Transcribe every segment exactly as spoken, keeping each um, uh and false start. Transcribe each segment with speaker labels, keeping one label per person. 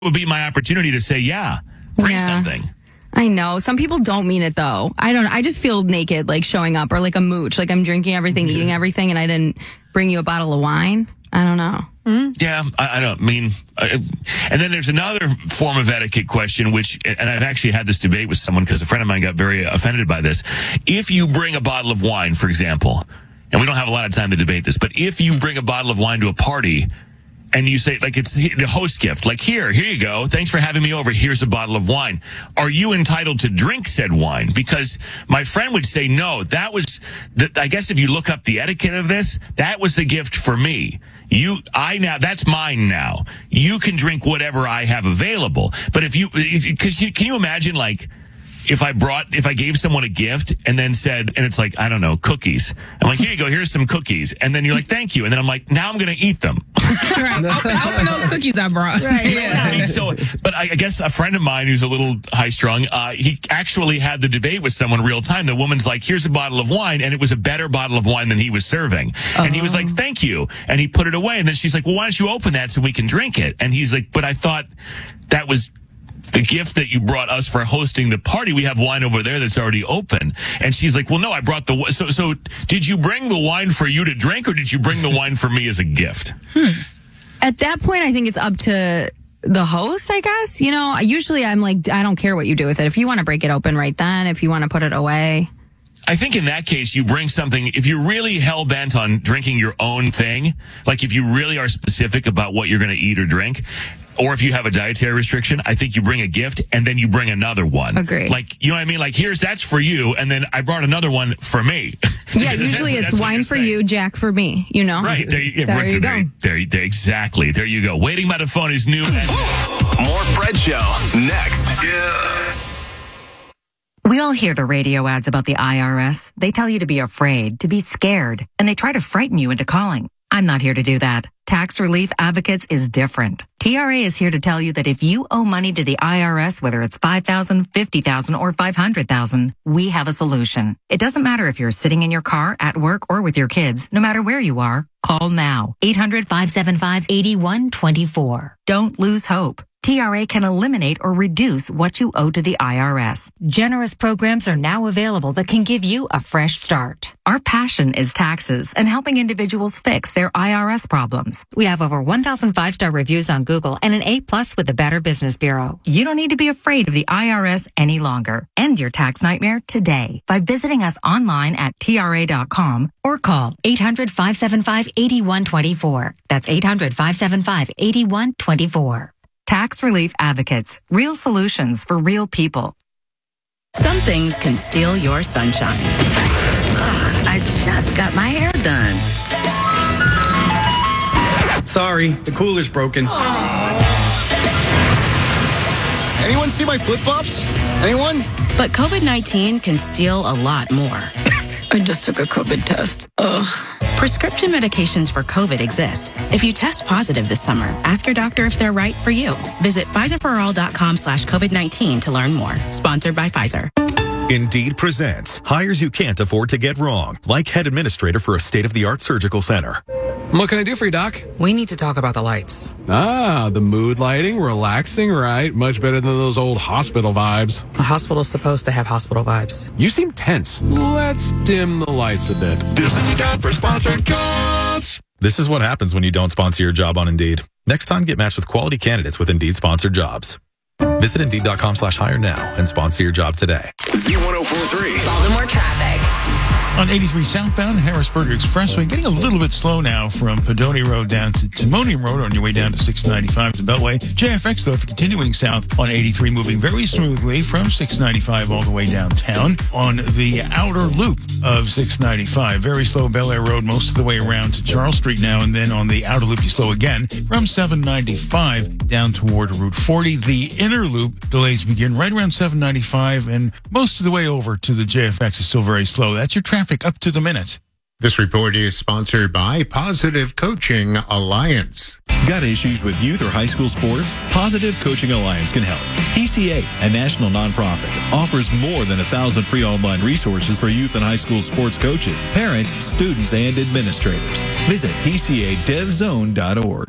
Speaker 1: would be my opportunity to say, yeah, bring
Speaker 2: Yeah.
Speaker 1: something.
Speaker 2: I know. Some people don't mean it, though. I don't I just feel naked, like, showing up, or like a mooch, like I'm drinking everything,
Speaker 1: Yeah.
Speaker 2: eating everything, and I didn't bring you a bottle of wine. I don't know.
Speaker 1: Mm-hmm. Yeah, I, I don't mean, I, and then there's another form of etiquette question, which, and I've actually had this debate with someone because a friend of mine got very offended by this. If you bring a bottle of wine, for example, and we don't have a lot of time to debate this, but if you bring a bottle of wine to a party and you say, like, it's the host gift, like, here, here you go. Thanks for having me over. Here's a bottle of wine. Are you entitled to drink said wine? Because my friend would say, no, that was, the, I guess if you look up the etiquette of this, that was the gift for me. You, I now, that's mine now. You can drink whatever I have available. But if you, because you, can you imagine, like, if I brought, if I gave someone a gift and then said, and it's like, I don't know, cookies. I'm like, here you go, here's some cookies. And then you're like, thank you. And then I'm like, now I'm going to eat them.
Speaker 3: Right. Open, open those cookies I brought.
Speaker 2: Right.
Speaker 3: Yeah.
Speaker 1: I mean, so, but I, I guess a friend of mine who's a little high strung, uh, he actually had the debate with someone real time. The woman's like, here's a bottle of wine. And it was a better bottle of wine than he was serving. Uh-huh. And he was like, thank you. And he put it away. And then she's like, well, why don't you open that so we can drink it? And he's like, but I thought that was the gift that you brought us for hosting the party. We have wine over there that's already open. And she's like, well, no, I brought the, so, so did you bring the wine for you to drink, or did you bring the wine for me as a gift?
Speaker 2: Hmm. At that point, I think it's up to the host, I guess. You know, usually I'm like, I don't care what you do with it. If you want to break it open right then, if you want to put it away.
Speaker 1: I think in that case, you bring something, if you're really hell-bent on drinking your own thing, like if you really are specific about what you're going to eat or drink, or if you have a dietary restriction, I think you bring a gift and then you bring another one.
Speaker 2: Agree.
Speaker 1: Like, you know what I mean? Like, here's, that's for you, and then I brought another one for me.
Speaker 2: Yeah, usually it's wine for you, Jack for me, you know?
Speaker 1: Right. There you,
Speaker 2: there you
Speaker 1: there,
Speaker 2: go.
Speaker 1: There, there, exactly. There you go. Waiting by the phone is new. And-
Speaker 4: More Fred Show next. Yeah.
Speaker 5: We all hear the radio ads about the I R S. They tell you to be afraid, to be scared, and they try to frighten you into calling. I'm not here to do that. Tax Relief Advocates is different. T R A is here to tell you that if you owe money to the I R S, whether it's five thousand dollars, fifty thousand dollars, or five hundred thousand dollars, we have a solution. It doesn't matter if you're sitting in your car, at work, or with your kids. No matter where you are, call now. eight hundred, five seven five, eight one two four. Don't lose hope. T R A can eliminate or reduce what you owe to the I R S. Generous programs are now available that can give you a fresh start. Our passion is taxes and helping individuals fix their I R S problems. We have over one thousand five-star reviews on Google and an A plus with the Better Business Bureau. You don't need to be afraid of the I R S any longer. End your tax nightmare today by visiting us online at T R A dot com or call eight hundred, five seven five, eight one two four. That's eight hundred, five seven five, eight one two four. Tax Relief Advocates. Real solutions for real people.
Speaker 6: Some things can steal your sunshine. Ugh, I just got my hair done.
Speaker 7: Sorry, the cooler's broken. Anyone see my flip-flops? Anyone?
Speaker 6: But COVID nineteen can steal a lot more.
Speaker 8: I just took a COVID test. Ugh.
Speaker 6: Prescription medications for COVID exist. If you test positive this summer, ask your doctor if they're right for you. Visit Pfizer for all dot com slash COVID nineteen to learn more. Sponsored by Pfizer.
Speaker 9: Indeed presents hires you can't afford to get wrong, like head administrator for a state-of-the-art surgical center.
Speaker 10: What can I do for you, Doc?
Speaker 11: We need to talk about the lights.
Speaker 10: Ah, the mood lighting, relaxing, right? Much better than those old hospital vibes.
Speaker 11: A hospital's supposed to have hospital vibes.
Speaker 10: You seem tense. Let's dim the lights a bit.
Speaker 4: This is the time for sponsored jobs.
Speaker 9: This is what happens when you don't sponsor your job on Indeed. Next time, get matched with quality candidates with Indeed-sponsored jobs. Visit Indeed.com slash hire now and sponsor your job today.
Speaker 4: Z one oh four three.
Speaker 12: Baltimore traffic.
Speaker 13: On eighty-three southbound, Harrisburg Expressway, getting a little bit slow now from Padoni Road down to Timonium Road on your way down to six ninety-five to Beltway. J F X, though, continuing south on eighty-three, moving very smoothly from six ninety-five all the way downtown on the outer loop of six ninety-five. Very slow Bel Air Road most of the way around to Charles Street now, and then on the outer loop you slow again from seven ninety-five down toward Route forty. The inner loop delays begin right around seven ninety-five, and most of the way over to the J F X is still very slow. That's your traffic up to the minute.
Speaker 14: This report is sponsored by Positive Coaching Alliance.
Speaker 15: Got issues with youth or high school sports? Positive Coaching Alliance can help. P C A, a national nonprofit, offers more than a thousand free online resources for youth and high school sports coaches, parents, students, and administrators. Visit P C A dev zone dot org.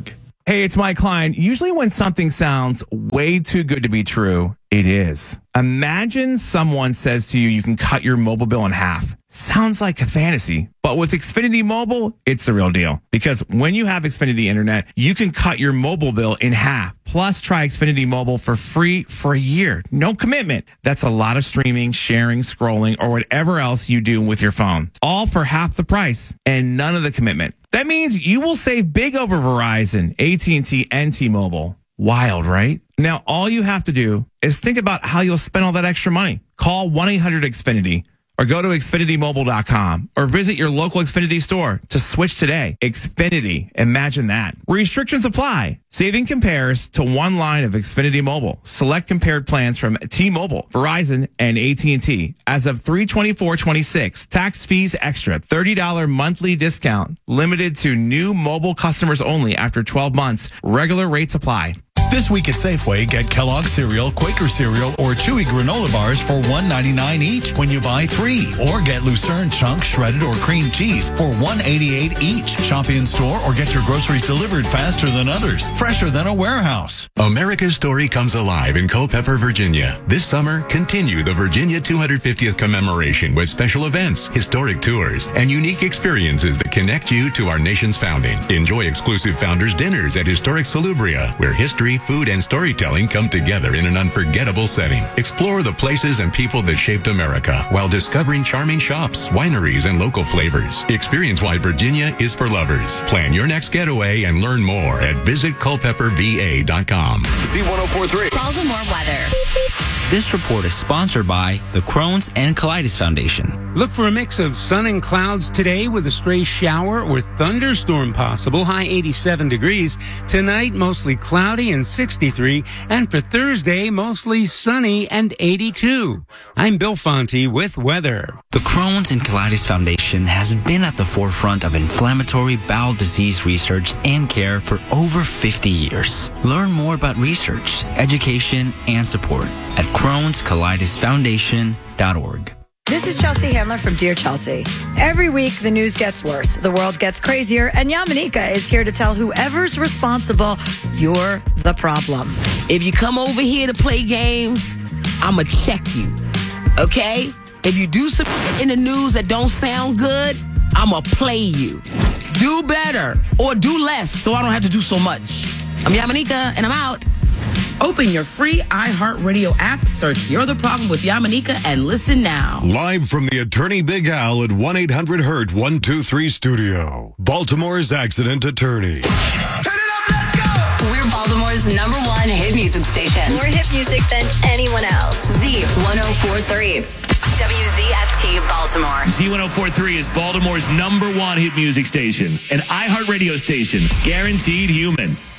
Speaker 12: Hey, it's Mike Klein. Usually when something sounds way too good to be true, it is. Imagine someone says to you, you can cut your mobile bill in half. Sounds like a fantasy, but with Xfinity Mobile, it's the real deal. Because when you have Xfinity Internet, you can cut your mobile bill in half. Plus, try Xfinity Mobile for free for a year. No commitment. That's a lot of streaming, sharing, scrolling, or whatever else you do with your phone. All for half the price and none of the commitment. That means you will save big over Verizon, A T and T, and T-Mobile. Wild, right? Now, all you have to do is think about how you'll spend all that extra money. Call one eight hundred X Finity or go to Xfinity Mobile dot com or visit your local Xfinity store to switch today. Xfinity. Imagine that. Restrictions apply. Saving compares to one line of Xfinity Mobile. Select compared plans from T-Mobile, Verizon, and A T and T. As of three twenty-four twenty-six, tax fees extra. thirty dollars monthly discount. Limited to new mobile customers only after twelve months. Regular rates apply.
Speaker 16: This week at Safeway, get Kellogg's cereal, Quaker cereal, or Chewy granola bars for one ninety-nine each when you buy three. Or get Lucerne chunks, shredded, or cream cheese for one eighty-eight each. Shop in store or get your groceries delivered faster than others. Fresher than a warehouse.
Speaker 17: America's story comes alive in Culpeper, Virginia. This summer, continue the Virginia two hundred fiftieth commemoration with special events, historic tours, and unique experiences that connect you to our nation's founding. Enjoy exclusive founders' dinners at historic Salubria, where history, food, and storytelling come together in an unforgettable setting. Explore the places and people that shaped America while discovering charming shops, wineries, and local flavors. Experience why Virginia is for lovers. Plan your next getaway and learn more at visit culpeper v a dot com.
Speaker 4: Z ten forty-three.
Speaker 18: Baltimore weather. This report is sponsored by the Crohn's and Colitis Foundation.
Speaker 19: Look for a mix of sun and clouds today with a stray shower or thunderstorm possible, high eighty-seven degrees. Tonight, mostly cloudy and sixty-three. And for Thursday, mostly sunny and eighty-two. I'm Bill Fonte with weather.
Speaker 18: The Crohn's and Colitis Foundation has been at the forefront of inflammatory bowel disease research and care for over fifty years. Learn more about research, education, and support at crohns colitis foundation dot org.
Speaker 20: This is Chelsea Handler from Dear Chelsea. Every week, the news gets worse, the world gets crazier, and Yamanika is here to tell whoever's responsible, you're the problem.
Speaker 21: If you come over here to play games, I'ma check you, okay? If you do some in the news that don't sound good, I'ma play you. Do better or do less so I don't have to do so much. I'm Yamanika, and I'm out.
Speaker 6: Open your free iHeartRadio app, search You're the Problem with Yamanika, and listen now.
Speaker 22: Live from the Attorney Big Al at one eight hundred hurt one two three studio, Baltimore's accident attorney.
Speaker 23: We're Baltimore's number one hit music station.
Speaker 24: More hit music than anyone else.
Speaker 23: Z ten forty-three. W Z F T Baltimore.
Speaker 1: Z ten forty-three is Baltimore's number one hit music station. An iHeartRadio station. Guaranteed human.